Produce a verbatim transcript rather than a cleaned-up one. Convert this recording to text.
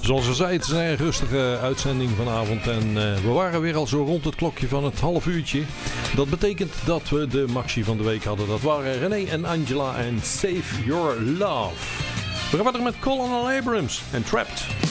Zoals ik zei, het is een erg rustige uitzending vanavond en uh, we waren weer al zo rond het klokje van het half uurtje. Dat betekent dat we de maxi van de week hadden. Dat waren René en Angela en Save Your Love. We gaan verder met Colonel Abrams en Trapped.